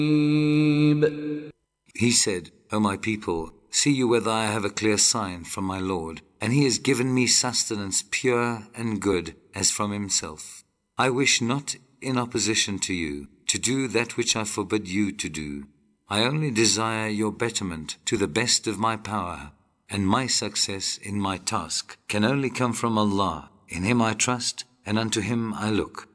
He said, O my people, see you whether I have a clear sign from my Lord, and He has given me sustenance pure and good as from Himself. I wish not in opposition to you to do that which I forbid you to do. I only desire your betterment to the best of my power, and my success in my task can only come from Allah. In Him I trust, and unto Him I look.